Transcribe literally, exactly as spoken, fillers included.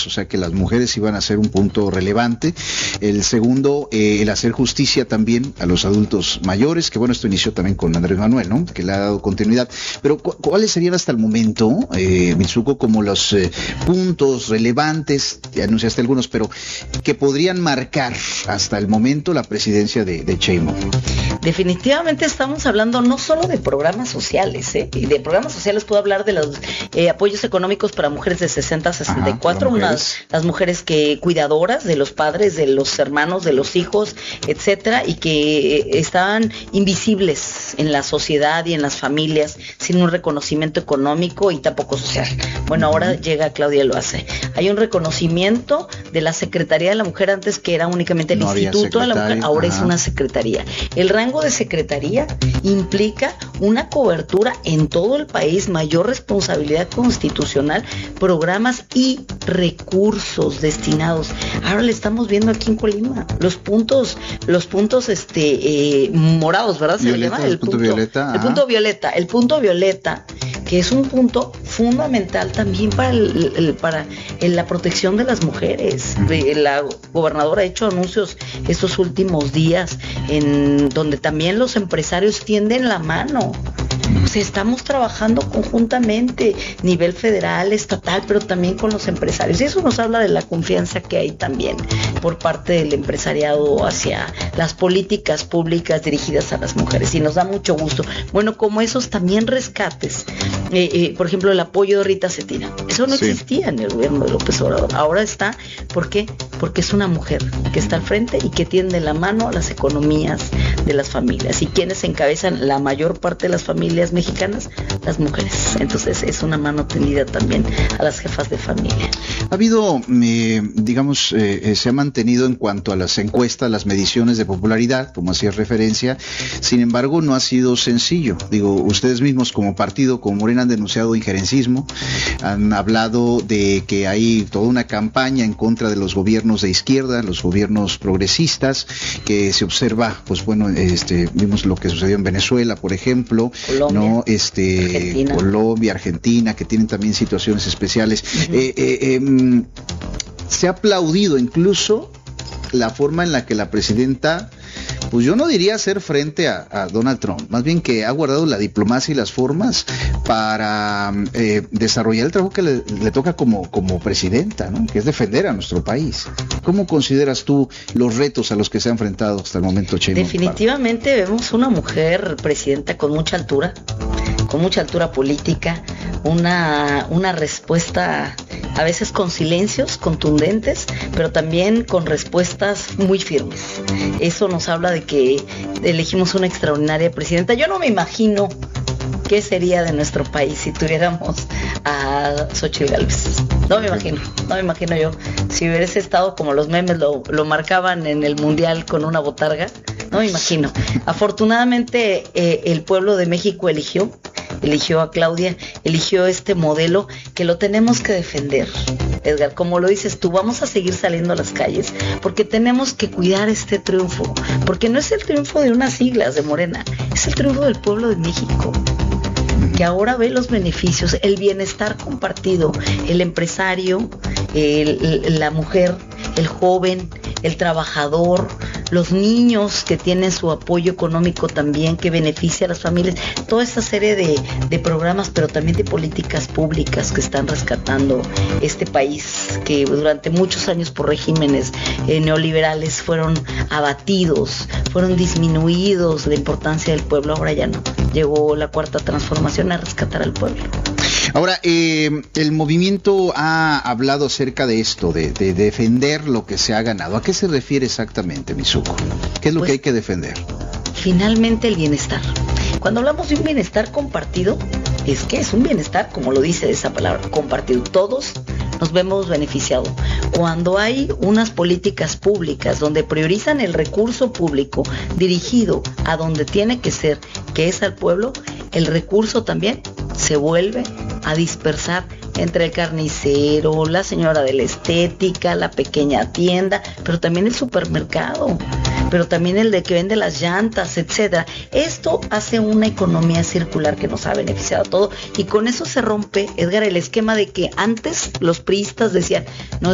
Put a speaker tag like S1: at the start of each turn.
S1: o sea que las mujeres iban a ser un punto relevante. El segundo, eh, el hacer justicia también a los adultos mayores, que bueno, esto inició también con Andrés Manuel, ¿no? Que le ha dado continuidad. Pero ¿cu- ¿cuáles serían hasta el momento, eh, Mitsuko, como los eh, puntos relevantes, ya anunciaste algunos, pero que podrían marcar hasta el momento la presidencia de, de Sheinbaum?
S2: Definitivamente estamos hablando no solo de programas sociales, ¿eh? Y de programas sociales puedo hablar de los eh, apoyos económicos para mujeres de sesenta a sesenta y cuatro,
S1: Ajá,
S2: unas, las mujeres que cuidadoras de los padres, de los hermanos, de los hijos, etcétera, y que eh, estaban invisibles en la sociedad y en las familias sin un reconocimiento económico y tampoco social. Bueno, ahora uh-huh. llega Claudia y lo hace. Hay un reconocimiento de la Secretaría de la Mujer, antes que era únicamente el no Instituto de la Mujer, ahora Ajá. es una secretaría. El rango de secretaría implica una cobertura en todo el país, mayor responsabilidad constitucional, programas y recursos destinados. Ahora le estamos viendo aquí en Colima los puntos, los puntos este eh, morados, ¿verdad? Se
S1: Violeta,
S2: llama el,
S1: el punto,
S2: punto
S1: violeta.
S2: El punto violeta, el punto violeta, que es un punto fundamental también para el, el, para el, la protección de las mujeres. Uh-huh. La gobernadora ha hecho anuncios estos últimos días en donde también los empresarios tienden la mano. O sea, estamos trabajando conjuntamente, nivel federal, estatal, pero también con los empresarios. Y eso nos habla de la confianza que hay también por parte del empresariado hacia las políticas públicas dirigidas a las mujeres. Y nos da mucho gusto. Bueno, como esos también rescates. Eh, eh, por ejemplo, el apoyo de Rita Cetina. Eso no sí. existía en el gobierno de López Obrador. Ahora está. ¿Por qué? Porque es una mujer que está al frente y que tiende la mano a las economías de las familias. ¿Y quienes encabezan la mayor parte de las familias mexicanas? Las mujeres. Entonces es una mano tendida también a las jefas de familia.
S1: Ha habido, eh, digamos, eh, se ha mantenido en cuanto a las encuestas, las mediciones de popularidad, como hacía referencia. Sin embargo, no ha sido sencillo. Digo, ustedes mismos como partido, como Morena, han denunciado injerencismo, han hablado de que hay toda una campaña en contra de los gobiernos de izquierda, los gobiernos progresistas, que se observa, pues bueno, este, vimos lo que sucedió en Venezuela, por ejemplo,
S2: Colombia,
S1: no, este,
S2: Argentina.
S1: Colombia, Argentina, que tienen también situaciones especiales. Uh-huh. eh, eh, eh, se ha aplaudido incluso la forma en la que la presidenta, pues yo no diría hacer frente a, a Donald Trump, más bien que ha guardado la diplomacia y las formas para eh, desarrollar el trabajo que le, le toca como, como presidenta, ¿no? Que es defender a nuestro país. ¿Cómo consideras tú los retos a los que se ha enfrentado hasta el momento Sheinbaum?
S2: Definitivamente vemos una mujer presidenta con mucha altura, con mucha altura política, una, una respuesta a veces con silencios contundentes, pero también con respuestas muy firmes. Eso nos habla de que elegimos una extraordinaria presidenta. Yo no me imagino qué sería de nuestro país si tuviéramos a Xochitl Gálvez. No me imagino, no me imagino yo. Si hubiese estado como los memes lo, lo marcaban en el Mundial con una botarga, no me imagino. Afortunadamente eh, el pueblo de México eligió, eligió a Claudia, eligió este modelo que lo tenemos que defender. Edgar, como lo dices tú, vamos a seguir saliendo a las calles porque tenemos que cuidar este triunfo, porque no es el triunfo de unas siglas de Morena, es el triunfo del pueblo de México, que ahora ve los beneficios, el bienestar compartido, el empresario, el, la mujer, el joven, el trabajador, los niños que tienen su apoyo económico también, que beneficia a las familias, toda esta serie de, de programas, pero también de políticas públicas que están rescatando este país, que durante muchos años por regímenes eh, neoliberales fueron abatidos, fueron disminuidos la importancia del pueblo. Ahora ya no, llegó la cuarta transformación a rescatar al pueblo.
S1: Ahora, eh, el movimiento ha hablado acerca de esto, de, de defender lo que se ha ganado. ¿A qué se refiere exactamente, Mitsuko? ¿Qué es lo pues, que hay que defender?
S2: Finalmente el bienestar. Cuando hablamos de un bienestar compartido, es que es un bienestar, como lo dice esa palabra, compartido. Todos nos vemos beneficiados. Cuando hay unas políticas públicas donde priorizan el recurso público dirigido a donde tiene que ser, que es al pueblo, el recurso también se vuelve a dispersar entre el carnicero, la señora de la estética, la pequeña tienda, pero también el supermercado, pero también el de que vende las llantas, etcétera. Esto hace una economía circular que nos ha beneficiado a todos, y con eso se rompe, Edgar, el esquema de que antes los priistas decían, no,